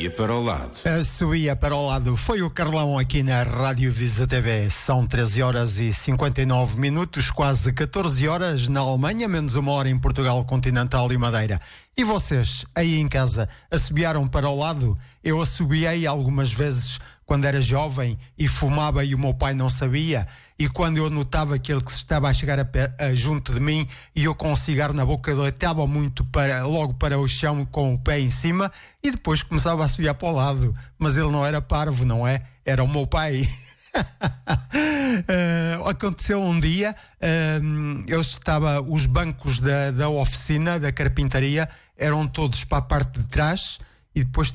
subia para o lado. Subia para o lado. Foi o Carlão aqui na Rádio Visa TV. São 13 horas e 59 minutos, quase 14 horas na Alemanha, menos uma hora em Portugal continental e Madeira. E vocês, aí em casa, assobiaram para o lado? Eu assobiei algumas vezes quando era jovem e fumava e o meu pai não sabia. E quando eu notava que ele que se estava a chegar junto de mim e eu com um cigarro na boca, eu deitava muito logo para o chão com o pé em cima e depois começava a assobiar para o lado. Mas ele não era parvo, não é? Era o meu pai. Aconteceu um dia, os bancos da oficina, da carpintaria, eram todos para a parte de trás e depois